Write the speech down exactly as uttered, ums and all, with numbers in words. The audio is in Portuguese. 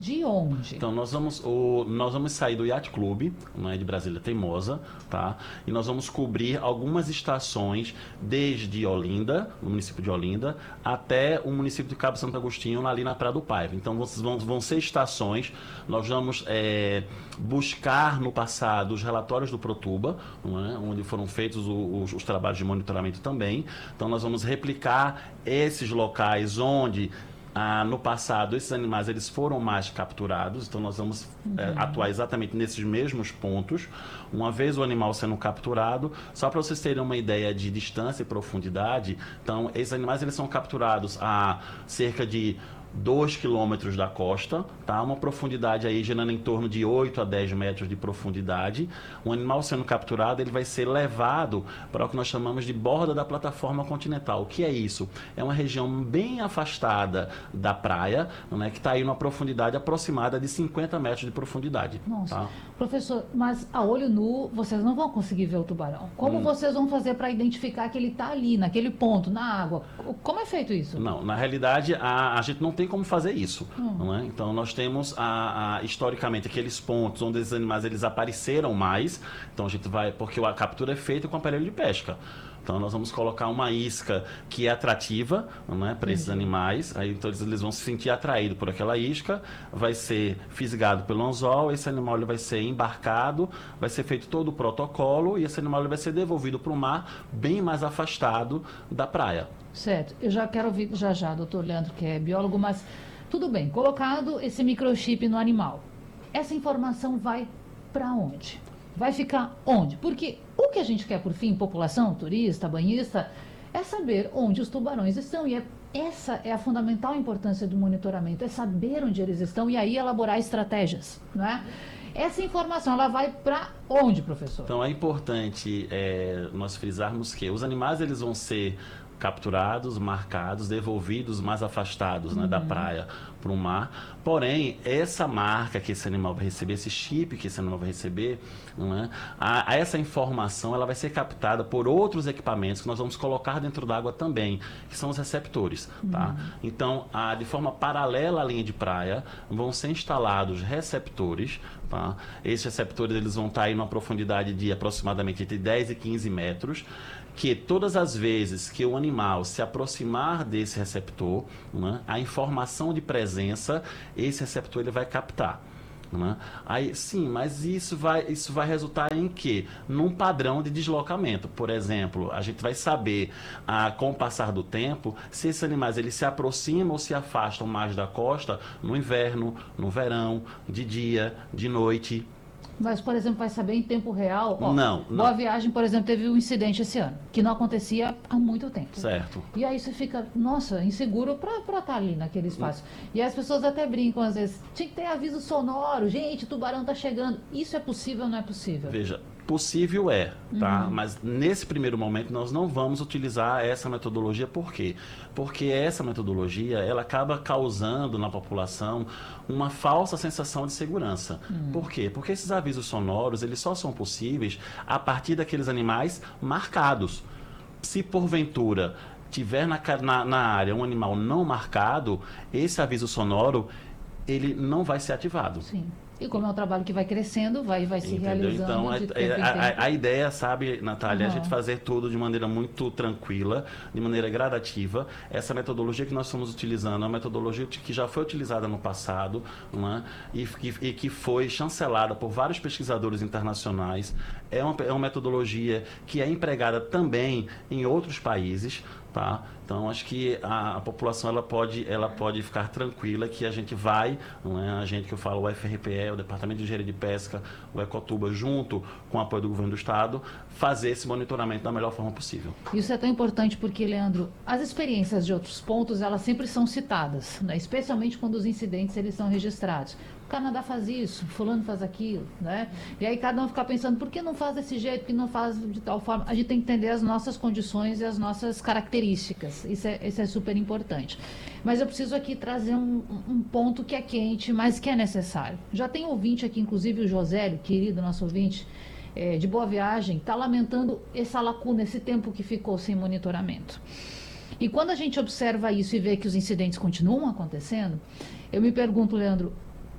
De onde? Então, nós vamos, o, nós vamos sair do Yacht Club, né, de Brasília Teimosa, tá? E nós vamos cobrir algumas estações desde Olinda, no município de Olinda, até o município de Cabo Santo Agostinho, ali na Praia do Paiva. Então, vocês vão, vão ser estações, nós vamos é, buscar no passado os relatórios do Protuba, não é? Onde foram feitos o, os, os trabalhos de monitoramento também. Então, nós vamos replicar esses locais onde... Ah, no passado, esses animais eles foram mais capturados, então nós vamos uhum. é, atuar exatamente nesses mesmos pontos. Uma vez o animal sendo capturado, só para vocês terem uma ideia de distância e profundidade, então esses animais eles são capturados a cerca de dois quilômetros da costa, tá? Uma profundidade aí gerando em torno de oito a dez metros de profundidade. Um animal sendo capturado, ele vai ser levado para o que nós chamamos de borda da plataforma continental. O que é isso? É uma região bem afastada da praia, né, que está aí numa profundidade aproximada de cinquenta metros de profundidade. Nossa. Tá? Professor, mas a olho nu vocês não vão conseguir ver o tubarão. Como hum. vocês vão fazer para identificar que ele está ali, naquele ponto, na água? Como é feito isso? Não, na realidade, a, a gente não tem como fazer isso, hum. não é? Então nós temos a, a, historicamente aqueles pontos onde esses animais eles apareceram mais. Então a gente vai, porque a captura é feita com aparelho de pesca. Então nós vamos colocar uma isca que é atrativa, não é, para esses uhum. animais. Aí então eles, eles vão se sentir atraídos por aquela isca, vai ser fisgado pelo anzol, esse animal ele vai ser embarcado, vai ser feito todo o protocolo e esse animal ele vai ser devolvido para o mar bem mais afastado da praia. Certo. Eu já quero ouvir já já, doutor Leandro, que é biólogo, mas tudo bem, colocado esse microchip no animal, essa informação vai para onde? Vai ficar onde? Porque o que a gente quer, por fim, população, turista, banhista, é saber onde os tubarões estão. E é, essa é a fundamental importância do monitoramento, é saber onde eles estão e aí elaborar estratégias, não é? Essa informação, ela vai para onde, professor? Então, é importante é, nós frisarmos que os animais eles vão ser capturados, marcados, devolvidos mais afastados né, uhum. da praia para o mar. Porém, essa marca que esse animal vai receber, esse chip que esse animal vai receber, não é? a, a essa informação ela vai ser captada por outros equipamentos que nós vamos colocar dentro d'água também, que são os receptores. Uhum. Tá? Então, a, de forma paralela à linha de praia, vão ser instalados receptores. Tá? Esses receptores eles vão estar aí numa profundidade de aproximadamente entre dez e quinze metros, que todas as vezes que o animal se aproximar desse receptor, né, a informação de presença, esse receptor ele vai captar. Né? Aí, sim, mas isso vai, isso vai resultar em quê? Num padrão de deslocamento. Por exemplo, a gente vai saber, ah, com o passar do tempo, se esses animais eles se aproximam ou se afastam mais da costa no inverno, no verão, de dia, de noite. Mas, por exemplo, vai saber em tempo real? Ó, não, não. Boa Viagem, por exemplo, teve um incidente esse ano, que não acontecia há muito tempo. Certo. E aí você fica, nossa, inseguro para estar ali naquele espaço. E as pessoas até brincam às vezes, tinha que ter aviso sonoro, gente, o tubarão tá chegando. Isso é possível ou não é possível? Veja, possível é, tá? Uhum. Mas nesse primeiro momento nós não vamos utilizar essa metodologia. Por quê? Porque essa metodologia, ela acaba causando na população uma falsa sensação de segurança. Uhum. Por quê? Porque esses avisos sonoros, eles só são possíveis a partir daqueles animais marcados. Se porventura tiver na, na, na área um animal não marcado, esse aviso sonoro, ele não vai ser ativado. Sim. E como é um trabalho que vai crescendo, vai, vai se Entendeu? realizando. Então, a, de tempo a, em a, tempo. a ideia, sabe, Natália, Uhum. é a gente fazer tudo de maneira muito tranquila, de maneira gradativa. Essa metodologia que nós estamos utilizando é uma metodologia que já foi utilizada no passado, né, e, e, e que foi chancelada por vários pesquisadores internacionais. É uma, é uma metodologia que é empregada também em outros países. Tá? Então, acho que a, a população ela pode, ela pode ficar tranquila que a gente vai, não é? A gente que eu falo, o F R P E, o Departamento de Engenharia de Pesca, o Ecotuba, junto com o apoio do Governo do Estado, fazer esse monitoramento da melhor forma possível. Isso é tão importante porque, Leandro, as experiências de outros pontos, elas sempre são citadas, né? Especialmente quando os incidentes eles são registrados. O Canadá faz isso, fulano faz aquilo, né? E aí cada um fica pensando, por que não faz desse jeito, por que não faz de tal forma? A gente tem que entender as nossas condições e as nossas características. Isso é, isso é super importante. Mas eu preciso aqui trazer um, um ponto que é quente, mas que é necessário. Já tem ouvinte aqui, inclusive o Josélio, querido nosso ouvinte, é, de Boa Viagem, está lamentando essa lacuna, esse tempo que ficou sem monitoramento. E quando a gente observa isso e vê que os incidentes continuam acontecendo, eu me pergunto, Leandro,